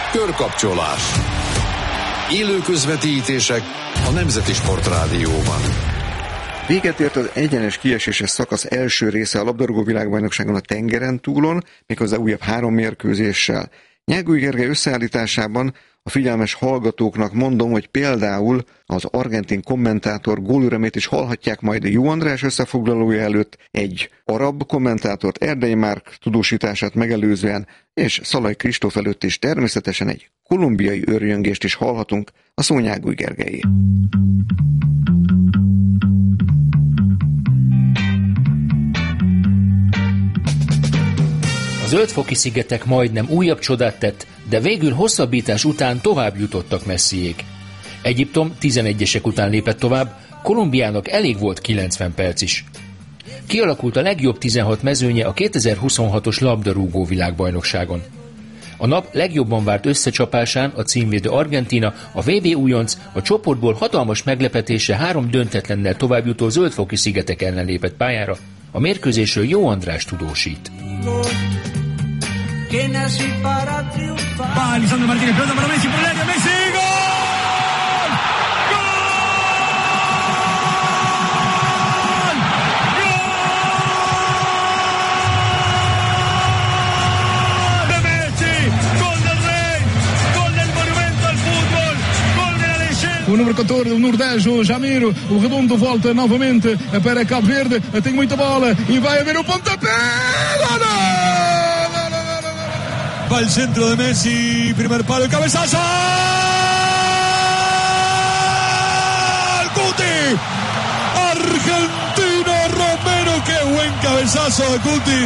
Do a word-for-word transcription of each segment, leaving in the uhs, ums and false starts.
Körkapcsolás. Élő közvetítések a Nemzeti Sportrádióban. Véget ért az egyenes kieséses szakasz első része a labdarúgó világbajnokságon a tengeren túlon, méghozzá újabb három mérkőzéssel. Nyágúj Gergely összeállításában a figyelmes hallgatóknak mondom, hogy például az argentin kommentátor gólüremét is hallhatják majd Jó András összefoglalója előtt, egy arab kommentátort, Erdei Márk tudósítását megelőzően, és Szalai Kristóf előtt is természetesen egy kolumbiai őrjöngést is hallhatunk, a szó Nyágúj Gergelyé. A Zöld-foki-szigetek majdnem újabb csodát tett, de végül hosszabbítás után tovább jutottak Messiék. Egyiptom tizenegyesek után lépett tovább, Kolumbiának elég volt kilencven perc is. Kialakult a legjobb tizenhat mezőnye a kétezer-huszonhatos labdarúgó világbajnokságon. A nap legjobban várt összecsapásán a címvédő Argentína, a vé bé újonc, a csoportból hatalmas meglepetése három döntetlennel továbbjutó Zöld-foki-szigetek ellen lépett pályára. A mérkőzésről Jó András tudósít. Va Lisandro Martínez, pelota para Messi, por el área, Messi, gol! Gol! De Messi, gol del Rey, gol del monumento al fútbol, gol de la legenda. O número catorze, o Nordejo, Jamiro, o Redondo volta novamente para Cabo Verde, tem muita bola e vai haver o pontapé, gol! Va al centro de Messi, primer palo y cabezazo. Guti, Argentina, Romero, qué buen cabezazo de Guti.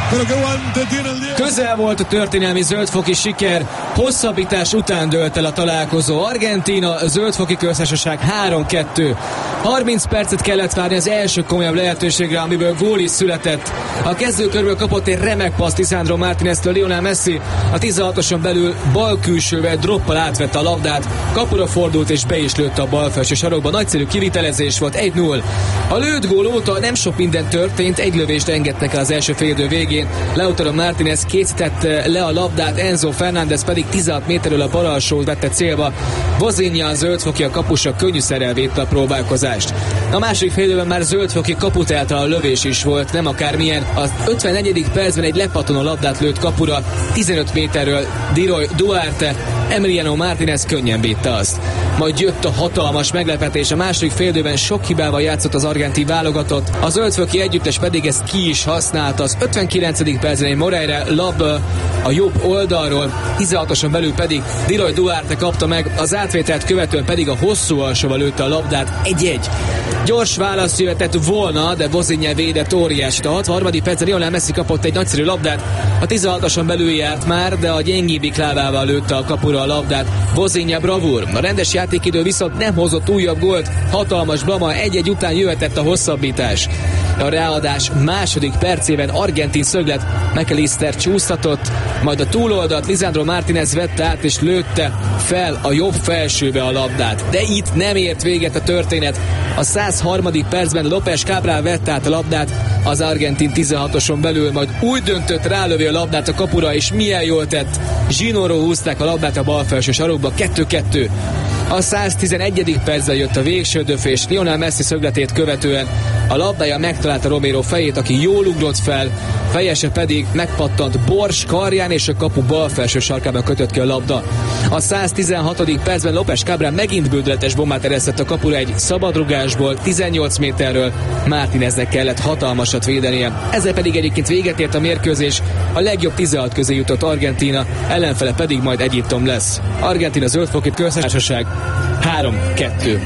Közel volt a történelmi zöldfoki siker, hosszabbítás után dőlt el a találkozó. Argentína, Zöldfoki Köztársaság három kettő. harminc percet kellett várni az első komolyabb lehetőségre, amiből gól is született. A kezdőkörből kapott egy remek paszt Lisandro Martíneztől Lionel Messi. A tizenhatoson belül bal külsővel droppal átvette a labdát, kapura fordult és be is lőtte a bal felső sarokba. Nagyszerű kivitelezés volt, egy null. A lőtt gól óta nem sok minden történt, egy lövést engedtek el az első félidő végén. Lautaro Martínez készítette le a labdát, Enzo Fernández pedig tizenhat méterről a bal alsót vette célba. Vozinha, a zöldfoki a kapusa könnyűszerrel védte a próbálkozást. A második félidőben már zöldfoki kaputáltal a lövés is volt, nem akármilyen. Az ötvennegyedik percben egy lepattanó labdát lőtt kapura, tizenöt méterről Diroy Duarte, Emiliano Martínez könnyen védte azt. Majd jött a hatalmas meglepetés, a második félidőben sok hibával játszott az argentin válogatott, a zöldfoki együttes pedig ezt ki is használta. Az ötvenkilencedik percben egy Moreira labda a jobb oldalról, tizenhatoson belül pedig Diroy Duarte kapta meg, az átvételt követően pedig a hosszú alsóval lőtte a labdát, egy-egy. Gyors válasz jöhetett volna, de Vozinha védett óriásit. A hatvanharmadik percben Lionel Messi kapott egy nagyszerű labdát, a tizenhatoson belül járt már, de a gyengébbik lábával lőtte a kapura a labdát. Vozinha bravúr. A rendes játékidő viszont nem hozott újabb gólt, hatalmas blama, egy-egy után jöhetett a hosszabbítás. A ráadás második percében argentin szöglet, McAllister csúsztatott, majd a túloldalt Lisandro Martínez vette át és lőtte fel a jobb felsőbe a labdát. De itt nem ért véget a történet. A százharmadik percben López Cabral vette át a labdát az argentin tizenhatoson belül, majd úgy döntött rálövi a labdát a kapura, és milyen jól tett. Zsinóról húzták a labdát a bal felső sarokba, kettő kettő. A száztizenegyedik percben jött a végső döfés, Lionel Messi szögletét követően a labdája megtalálta Romero fejét, aki jól ugrott fel, fejese pedig megpattant Bors karján, és a kapu bal felső sarkába kötött ki a labda. A száztizenhatodik percben López Cabral megint bődületes bombát eresztett a kapura egy szabadrugásból, tizennyolc méterről. Martíneznek kellett hatalmasat védenie. Ezzel pedig egyébként véget ért a mérkőzés, a legjobb tizenhat közé jutott Argentína, ellenfele pedig majd Egyiptom lesz. Argentína Zöld-foki Köztársaság három kettő.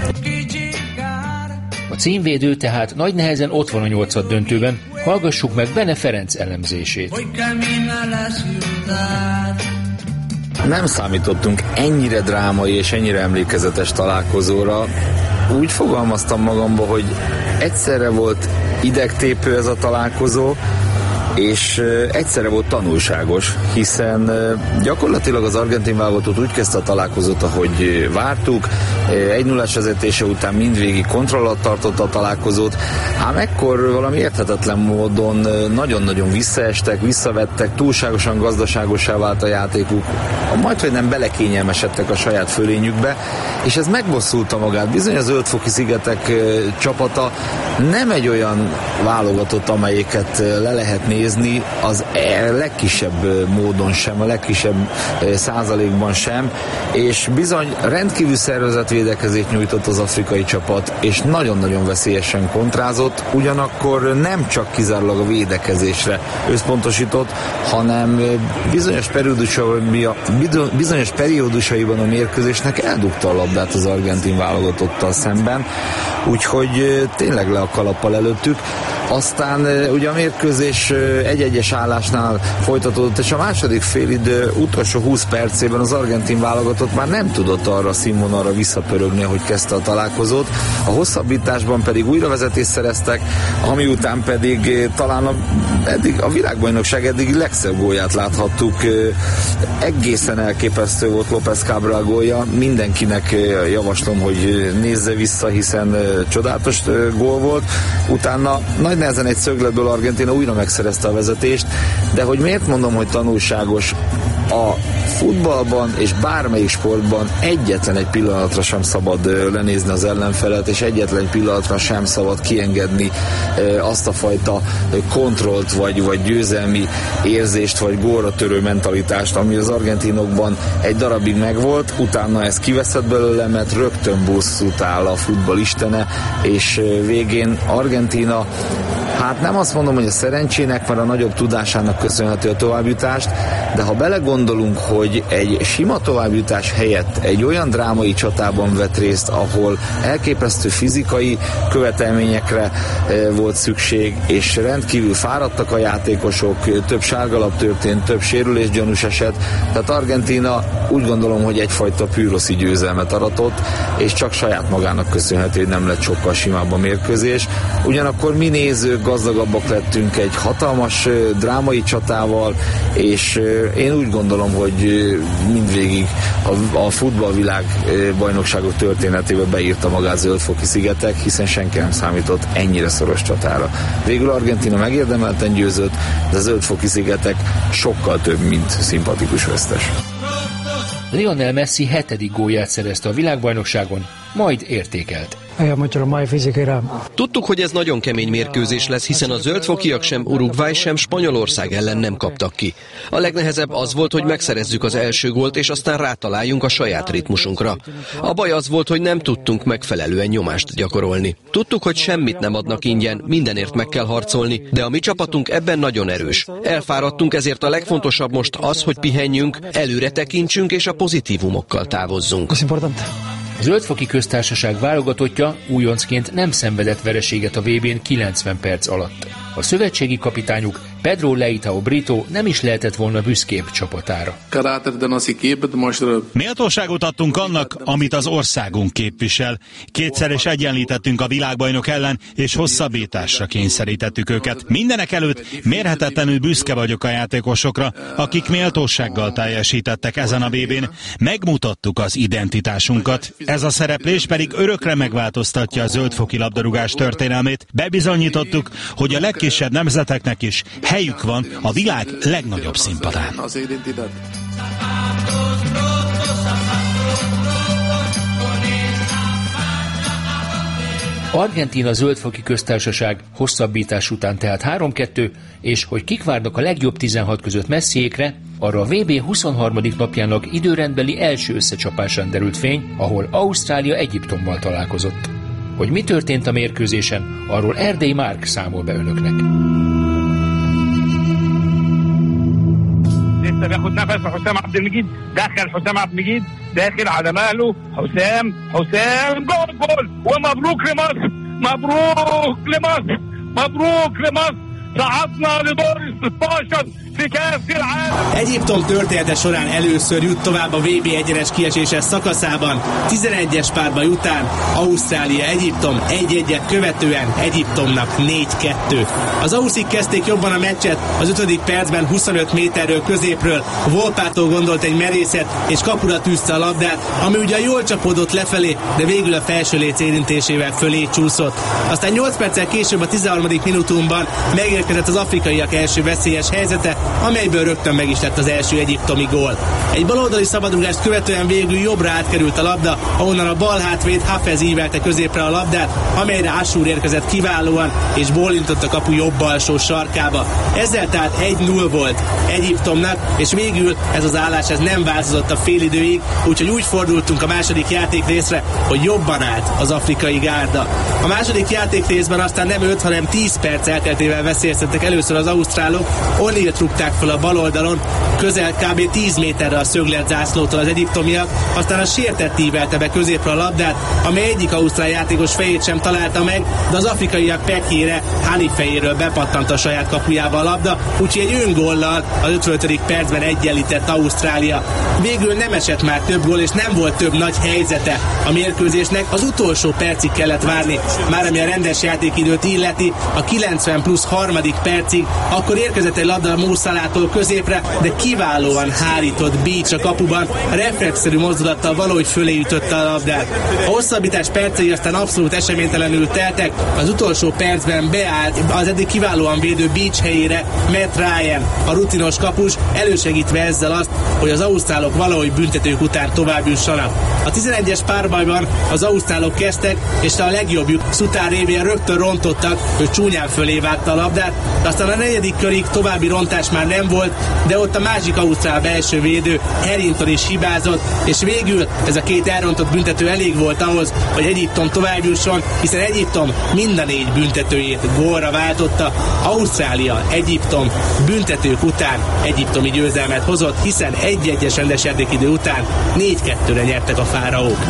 A címvédő tehát nagy nehezen ott van a nyolcad döntőben. Hallgassuk meg Bene Ferenc elemzését. Nem számítottunk ennyire drámai és ennyire emlékezetes találkozóra. Úgy fogalmaztam magamba, hogy egyszerre volt idegtépő ez a találkozó, és egyszerre volt tanulságos, hiszen gyakorlatilag az argentin válogatott úgy kezdte a találkozót, ahogy vártuk, egy nullás vezetése után mindvégig kontroll alatt tartotta a találkozót, ám ekkor valami érthetetlen módon nagyon-nagyon visszaestek, visszavettek, túlságosan gazdaságosá vált a játékuk, majdhogy nem belekényelmesedtek a saját fölényükbe, és ez megbosszulta magát. Bizony az Zöld-foki szigetek csapata nem egy olyan válogatott, amelyiket le lehet nézni, az legkisebb módon sem, a legkisebb százalékban sem, és bizony rendkívül szervezett védekezést nyújtott az afrikai csapat, és nagyon-nagyon veszélyesen kontrázott, ugyanakkor nem csak kizárólag a védekezésre összpontosított, hanem bizonyos periódusaiban, bizonyos periódusaiban a mérkőzésnek eldugta a labdát az argentin válogatottal szemben, úgyhogy tényleg le a kalappal előttük. Aztán ugye a mérkőzés egy-egyes állásnál folytatódott, és a második félidő utolsó húsz percében az argentin válogatott már nem tudott arra a színvonalra visszapörögni, ahogy kezdte a találkozót. A hosszabbításban pedig újravezetést szereztek, ami után pedig talán a, eddig, a világbajnokság eddig legszebb gólját láthattuk. Egészen elképesztő volt López Cabral gólja. Mindenkinek javaslom, hogy nézze vissza, hiszen csodálatos gól volt. Utána nagy nehezen egy szögletből Argentína újra megszerezte a vezetést, de hogy miért mondom, hogy tanulságos, a futballban és bármelyik sportban egyetlen egy pillanatra sem szabad lenézni az ellenfelet, és egyetlen egy pillanatra sem szabad kiengedni azt a fajta kontrollt, vagy, vagy győzelmi érzést, vagy gólra törő mentalitást, ami az argentinokban egy darabig megvolt, utána ez kiveszett belőle, mert rögtön bosszút áll a futball istene, és végén Argentína, hát nem azt mondom, hogy a szerencsének, mert a nagyobb tudásának köszönhető a továbbjutást, de ha belegondolunk, hogy egy sima továbbjutás helyett egy olyan drámai csatában vett részt, ahol elképesztő fizikai követelményekre volt szükség, és rendkívül fáradtak a játékosok, több sárgalap történt, több sérülésgyanús eset, tehát Argentína úgy gondolom, hogy egyfajta pűroszi győzelmet aratott, és csak saját magának köszönhető, hogy nem lett sokkal simább a mérkőzés. Ugyanakkor mi nézők gazdagabbak lettünk egy hatalmas drámai csatával, és én úgy gondolom, hogy mindvégig a, a futballvilág bajnokságok történetébe beírta magát Zöld-foki szigetek, hiszen senki nem számított ennyire szoros csatára. Végül Argentína megérdemelten győzött, de a Zöld-foki szigetek sokkal több, mint szimpatikus vesztes. Lionel Messi hetedik gólját szerezte a világbajnokságon, majd értékelt. Tudtuk, hogy ez nagyon kemény mérkőzés lesz, hiszen a zöldfokiak sem Uruguay, sem Spanyolország ellen nem kaptak ki. A legnehezebb az volt, hogy megszerezzük az első gólt, és aztán rátaláljunk a saját ritmusunkra. A baj az volt, hogy nem tudtunk megfelelően nyomást gyakorolni. Tudtuk, hogy semmit nem adnak ingyen, mindenért meg kell harcolni, de a mi csapatunk ebben nagyon erős. Elfáradtunk, ezért a legfontosabb most az, hogy pihenjünk, előre tekintsünk és a pozitívumokkal távozzunk. A Zöld-foki köztársaság válogatottja újoncként nem szenvedett vereséget a vé bén kilencven perc alatt. A szövetségi kapitányuk Pedro Leitao Brito nem is lehetett volna büszkébb csapatára. Méltóságot adtunk annak, amit az országunk képvisel. Kétszer is egyenlítettünk a világbajnok ellen, és hosszabbításra kényszerítettük őket. Mindenek előtt mérhetetlenül büszke vagyok a játékosokra, akik méltósággal teljesítettek ezen a vé bén. Megmutattuk az identitásunkat. Ez a szereplés pedig örökre megváltoztatja a zöldfoki labdarúgás történelmét. Bebizonyítottuk, hogy a legkisebb nemzeteknek is helyük van a világ legnagyobb színpadán. Argentína Zöld-foki köztársaság hosszabbítás után tehát három kettő, és hogy kik várnak a legjobb tizenhat között Messiékre, arra a vé bé huszonharmadik napjának időrendbeli első összecsapásán derült fény, ahol Ausztrália Egyiptommal találkozott. Hogy mi történt a mérkőzésen, arról Erdély Márk számol be önöknek. لسه بياخد نفس حسام عبد المجيد دخل حسام عبد المجيد داخل على ماله حسام حسام جول جول ومبروك لمصر مبروك لمصر مبروك لمصر صعدنا لدور ال ستاشر Egyiptom története során először jut tovább a vé bé egyenes kieséses szakaszában. tizenegyes párbaj után Ausztrália-Egyiptom egy-egyet követően Egyiptomnak négy kettő. Az auszik kezdték jobban a meccset, az ötödik percben huszonöt méterről középről Volpától gondolt egy merészet és kapura tűzte a labdát, ami ugyan jól csapódott lefelé, de végül a felső léc érintésével fölé csúszott. Aztán nyolc perccel később a tizenharmadik minutumban megérkezett az afrikaiak első veszélyes helyzete, amelyből rögtön meg is lett az első egyiptomi gól. Egy baloldali szabadrugást követően végül jobbra átkerült a labda, ahonnan a bal hátvéd Hafez ívelte középre a labdát, amelyre Asur érkezett kiválóan és bólintott a kapu jobb alsó sarkába. Ezzel tehát egy null volt Egyiptomnak, és végül ez az állás ez nem változott a félidőig, úgyhogy úgy fordultunk a második játékrészre, hogy jobban állt az afrikai gárda. A második játékrészben aztán nem öt, hanem tíz perc elteltével veszélyeztettek először az ausztrálok, O'Neillt rúgták fel a bal oldalon, közel kb. tíz méterre a szöglet zászlótól az egyiptomiak, aztán a sértett ívelte be középre a labdát, amely egyik ausztrál játékos fejét sem találta meg, de az afrikaiak pekjére Hani fejéről bepattant a saját kapujába a labda, úgyhogy egy öngóllal az ötvenötödik percben egyenlített Ausztrália. Végül nem esett már több gól, és nem volt több nagy helyzete a mérkőzésnek, az utolsó percig kellett várni, már ami a rendes játékidőt illeti, a kilencven plusz harmadik percig, akkor érkezett egy labda Mo Salától középre, de kiválóan hárított Beach a kapuban, reflexzerű mozdulattal valahogy fölé ütötte a labdát. A hosszabbítás percei aztán abszolút eseménytelenül teltek, az utolsó percben beállt az eddig kiválóan védő Beach helyére Matt Ryan, a rutinos kapus, elősegítve ezzel azt, hogy az ausztrálok valahogy büntetők után tovább jussanak. A tizenegyes párbajban az ausztrálok kezdtek, és a legjobbjuk Suter révén rögtön rontottak, hogy csúnyán fölé vágta a labdát, de aztán a negyedik körig további rontás már nem volt, de ott a másik ausztrál belső védő Harrington is hibázott, és végül ez a két elrontott büntető elég volt ahhoz, hogy Egyiptom tovább jusson, hiszen Egyiptom mind a négy büntetőjét gólra váltotta. Ausztrália, Egyiptom büntetők után egyiptomi győzelmet hozott, hiszen egy-egyes rendes játékidő után négy kettőre nyertek a fáraók.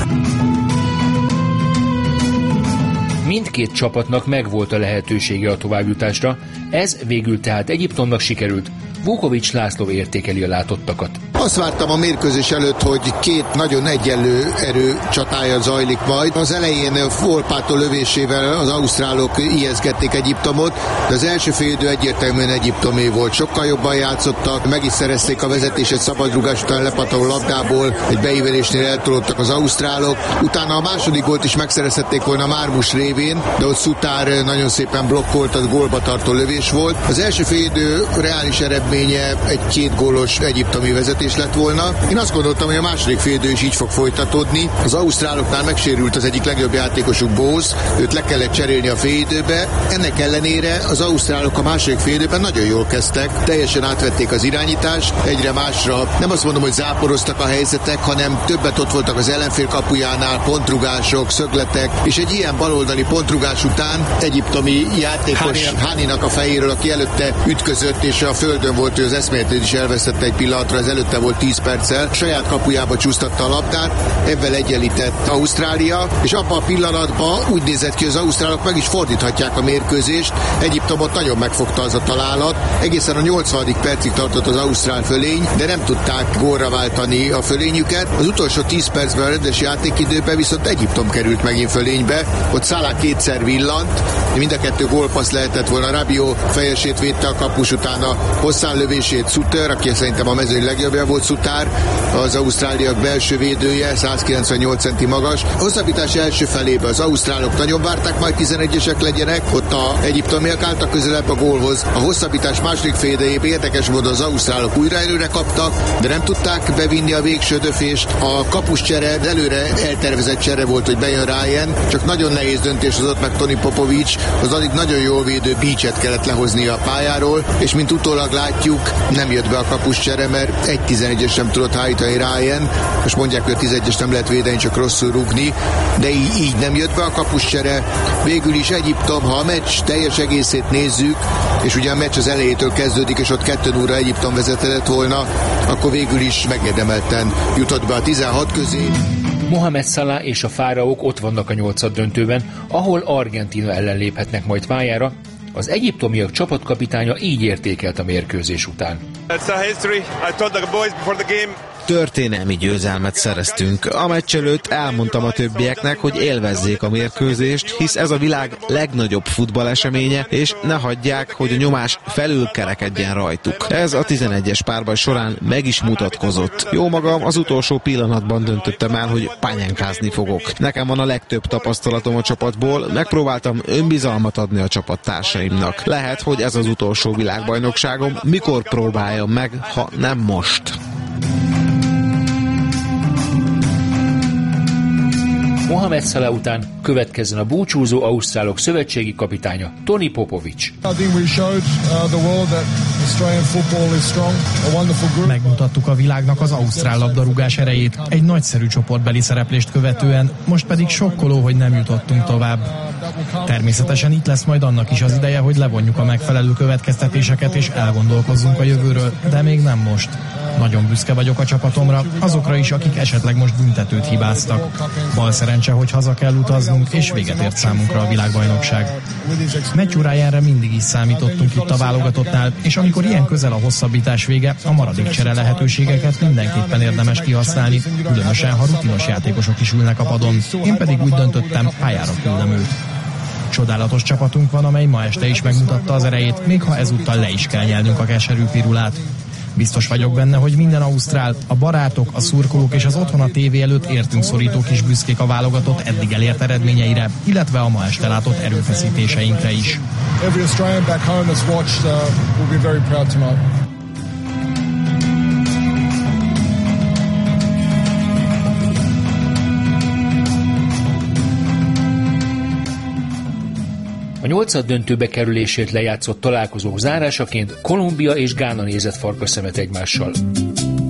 Mindkét csapatnak megvolt a lehetősége a továbbjutásra, ez végül tehát Egyiptomnak sikerült. Vukovics László értékeli a látottakat. Azt vártam a mérkőzés előtt, hogy két nagyon egyenlő erő csatája zajlik majd. Az elején Volpától lövésével az ausztrálok ijeszgették Egyiptomot, de az első félidő egyértelműen egyiptomé volt. Sokkal jobban játszottak, meg is szerezték a vezetését szabadrugás után lepatoló labdából, egy beívelésnél eltolódtak az ausztrálok. Utána a második gólt is megszerezhették volna Mármus révén, de ott Suter nagyon szépen blokkolt, az gólba tartó lövés volt. Az első félidő reális eredménye egy két gólos egyiptomi vezetés lett volna. Én azt gondoltam, hogy a második félidő is így fog folytatódni. Az ausztráloknál megsérült az egyik legjobb játékosuk, Bose, őt le kellett cserélni a félidőbe. Ennek ellenére az ausztrálok a második félidőben nagyon jól kezdtek, teljesen átvették az irányítást, egyre másra. Nem azt mondom, hogy záporoztak a helyzetek, hanem többet ott voltak az ellenfél kapujánál, pontrugások, szögletek, és egy ilyen baloldali pontrugás után egyiptomi játékos Haninak a fejéről, aki előtte ütközött, és a földön volt, ő az eszméletét is elvesztette egy pillanatra, ez előtte volt tíz perccel, saját kapujába csúsztatta a labdát, ebben egyenlített Ausztrália, és abban a pillanatban úgy nézett ki, hogy az ausztrálok meg is fordíthatják a mérkőzést. Egyiptomot nagyon megfogta az a találat, egészen a nyolcvanadik percig tartott az ausztrál fölény, de nem tudták gólra váltani a fölényüket. Az utolsó tíz percben a rendes játékidőben viszont Egyiptom került megint fölénybe, ott Salah kétszer villant, mind a kettő gólpassz lehetett volna. Rabiot fejesét védte a kapus, utána hosszán lövését Suter, aki szerintem a mezőny legjobbja volt Suter, az ausztráliak belső védője, százkilencvennyolc centi magas. A hosszabbítás első felébe az ausztrálok nagyon várták, majd tizenegyesek legyenek, ott a egyiptomiak álltak közelebb a gólhoz. A hosszabbítás második félidejében érdekes módon az ausztrálok újra előre kaptak, de nem tudták bevinni a végső döfést. A kapus csere, de előre eltervezett csere volt, hogy bejön Ryan, csak nagyon nehéz döntés hozott meg Tony Popovics, az addig nagyon jól védő Beachet kellett lehoznia a pályáról, és mint utólag látjuk, nem jött be a kapus csere, mert egy tizenegyes sem tudott hárítani Ryan. Most mondják, hogy a tizenegyes nem lehet védeni, csak rosszul rúgni, de így, így nem jött be a kapuscsere. Végül is Egyiptom, ha a meccs teljes egészét nézzük, és ugye a meccs az elejétől kezdődik, és ott kettő nulla Egyiptom vezetett volna, akkor végül is megérdemelten jutott be a tizenhat közé. Mohamed Salah és a fáraók ott vannak a nyolcad döntőben, ahol Argentína ellen léphetnek majd pályára, Az egyiptomiak csapatkapitánya így értékelt a mérkőzés után. Történelmi győzelmet szereztünk. A meccs előtt elmondtam a többieknek, hogy élvezzék a mérkőzést, hisz ez a világ legnagyobb futballeseménye, és ne hagyják, hogy a nyomás felülkerekedjen rajtuk. Ez a tizenegyes párbaj során meg is mutatkozott. Jó magam, az utolsó pillanatban döntöttem el, hogy pányánkázni fogok. Nekem van a legtöbb tapasztalatom a csapatból, megpróbáltam önbizalmat adni a csapattársaimnak. Lehet, hogy ez az utolsó világbajnokságom, mikor próbáljam meg, ha nem most. Mohamed Salah után következzen a búcsúzó ausztrálok szövetségi kapitánya, Tony Popovics. Megmutattuk a világnak az ausztrál labdarúgás erejét, egy nagyszerű csoportbeli szereplést követően, most pedig sokkoló, hogy nem jutottunk tovább. Természetesen itt lesz majd annak is az ideje, hogy levonjuk a megfelelő következtetéseket és elgondolkozzunk a jövőről, de még nem most. Nagyon büszke vagyok a csapatomra, azokra is, akik esetleg most büntetőt hibáztak. Bal szerencse, hogy haza kell utaznunk, és véget ért számunkra a világbajnokság. Meccs órájára mindig is számítottunk itt a válogatottnál, és amikor ilyen közel a hosszabbítás vége, a maradék csere lehetőségeket mindenképpen érdemes kihasználni, különösen, ha rutinos játékosok is ülnek a padon. Én pedig úgy döntöttem, pályára küldöm őt. Csodálatos csapatunk van, amely ma este is megmutatta az erejét, még ha ezúttal le is kell nyelnünk a keserű pirulát. Biztos vagyok benne, hogy minden ausztrál, a barátok, a szurkolók és az otthon a tévé előtt értünk szorítók is büszkék a válogatott eddig elért eredményeire, illetve a ma este látott erőfeszítéseinkre is. A nyolcaddöntőbe kerülését lejátszott találkozók zárásaként Kolumbia és Gána nézett farkaszemet egymással.